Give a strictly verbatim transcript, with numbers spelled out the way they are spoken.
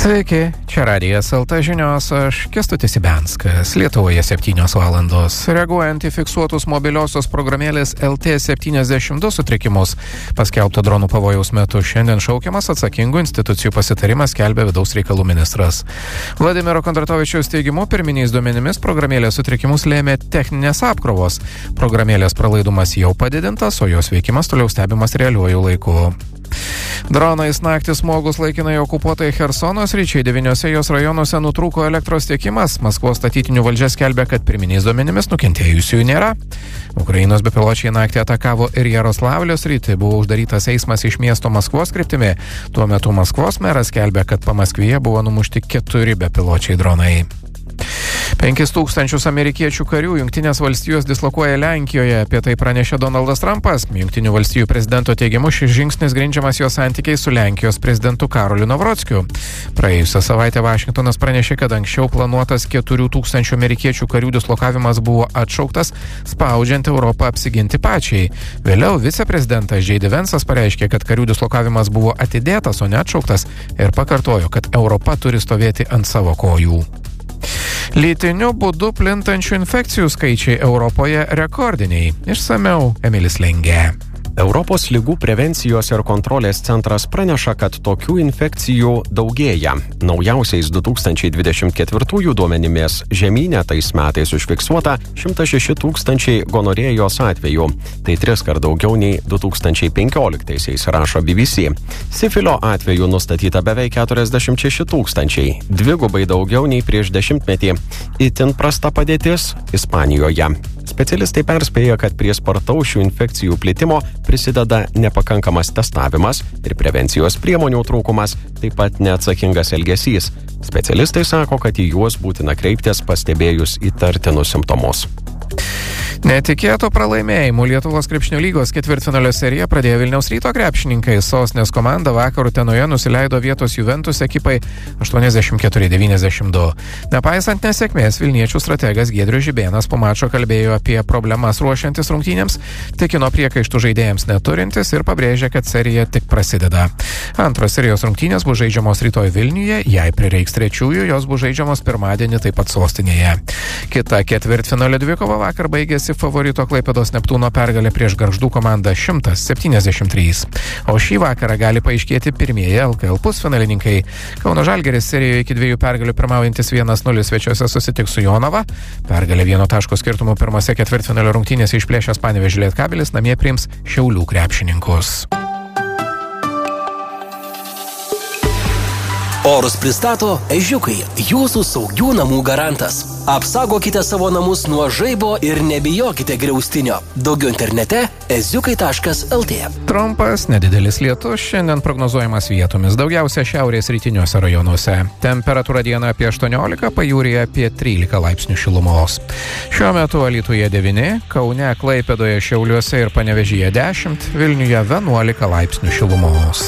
Sveiki, čia Radijas L T žinios, aš Kęstutis Ibenskas. Lietuvoje septynios valandos. Reaguojant į fiksuotus mobiliosios programėlės L T septyniasdešimt du sutrikimus, paskelbto dronų pavojaus metu šiandien šaukiamas atsakingų institucijų pasitarimas, skelbia vidaus reikalų ministras. Vladimiro Kondratovičiaus teigimu, pirminiais duomenimis programėlės sutrikimus lėmė techninės apkrovos. Programėlės pralaidumas jau padidintas, o jos veikimas toliau stebimas realiuoju laiku. Dronais naktį smogus laikinai okupuotai Chersono sričiai devyniose jos rajonuose nutrūko elektros tiekimas. Maskvos statytinių valdžia skelbia, kad pirminiais duomenimis nukentėjusiųjų nėra. Ukrainos bepiločiai naktį atakavo ir Jaroslavlio sritį, buvo uždarytas eismas iš miesto Maskvos kryptimi. Tuo metu Maskvos meras skelbia, kad Pamaskvyje buvo numušti keturi bepiločiai dronai. Penkis tūkstančius amerikiečių karių Jungtinės valstijos dislokuoja Lenkijoje, apie tai pranešė Donaldas Trumpas. Jungtinių valstijų prezidento teigimu šis žingsnis grindžiamas jo santykiais su Lenkijos prezidentu Karoliu Navrockiu. Praėjusią savaitę Vašingtonas pranešė, kad anksčiau planuotas keturių tūkstančių amerikiečių karių dislokavimas buvo atšauktas, spaudžiant Europą apsiginti pačiai. Vėliau viceprezidentas J D Vance'as pareiškė, kad karių dislokavimas buvo atidėtas, o ne atšauktas, ir pakartojo, kad Europa turi stovėti ant savo kojų. Lytiniu būdu plintančių infekcijų skaičiai Europoje rekordiniai. Išsamiau Emilis Lengė. Europos ligų prevencijos ir kontrolės centras praneša, kad tokių infekcijų daugėja. Naujausiais du tūkstančiai dvidešimt ketvirtųjų duomenimis žemyne tais metais užfiksuota šimtas šeši tūkstančiai gonorėjos atvejų. Tai tris kart daugiau nei du tūkstančiai penkioliktaisiais, rašo B B C. Sifilio atvejų nustatyta beveik keturiasdešimt šeši tūkstančiai, dvigubai daugiau nei prieš dešimtmetį. Itin prasta padėtis Ispanijoje. Specialistai perspėja, kad prie spartaus šių infekcijų plitimo prisideda nepakankamas testavimas ir prevencijos priemonių trūkumas, taip pat neatsakingas elgesys. Specialistai sako, kad į juos būtina kreiptis pastebėjus įtartinus simptomus. Netikėtų pralaimėjimų Lietuvos krepšinio lygos ketvirtfinalio seriją pradėjo Vilniaus Ryto krepšininkai. Sostinės komanda vakar Utenoje nusileido vietos Juventus ekipai aštuoniasdešimt keturi devyniasdešimt du. Nepaisant nesėkmės, vilniečių strategas Giedrius Žibėnas po mačo kalbėjo apie problemas ruošiantis rungtynėms, tikino priekaištų žaidėjams neturintis ir pabrėžė, kad serija tik prasideda. Antros serijos rungtynės bus žaidžiamos rytoj Vilniuje, jei prireiks trečiųjų, jos bus žaidžiamos pirmadienį taip pat sostinėje. Kita ketvirtfinalio dvikova vakar baigėsi favorito Klaipėdos Neptūno pergalė prieš Gargždų komandą šimtas septyniasdešimt trys. O šį vakarą gali paaiškėti pirmieji L K L pusfinalininkai. Kauno Žalgiris serijoje iki dviejų pergalių pirmaujantis vienas nulis svečiuose susitiks su Jonava. Pergalė vieno taško skirtumų pirmose ketvirtfinalio rungtynėse išplėšęs Panevėžio Lietkabelis namie priims Šiaulių krepšininkus. Orus pristato Ežiukai, jūsų saugių namų garantas. Apsaugokite savo namus nuo žaibo ir nebijokite griaustinio. Daugiau internete eziukai taškas L T. Trumpas, nedidelis lietus šiandien prognozuojamas vietomis, daugiausia šiaurės rytiniuose rajonuose. Temperatūra dieną apie aštuoniolika, pajūryje apie trylika laipsnių šilumos. Šiuo metu Alytuje devyni, Kaune, Klaipėdoje, Šiauliuose ir Panevėžyje dešimt, Vilniuje vienuolika laipsnių šilumos.